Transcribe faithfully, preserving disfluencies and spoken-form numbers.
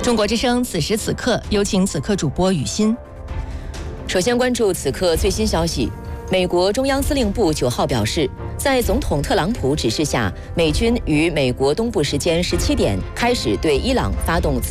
中国之声此时此刻，有请此刻主播雨欣。 首先关注此刻最新消息。美国中央司令部九号表示，在总统特朗普指示下，美军于美国东部时间十七点开始对伊朗发动自